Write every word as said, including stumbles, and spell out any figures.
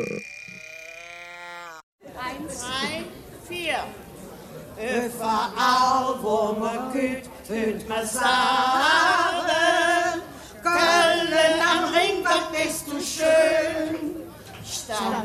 Eins, drei, vier. Überall, wo man geht, hört man sagen, Köln am Ring, was bist du schön. Statt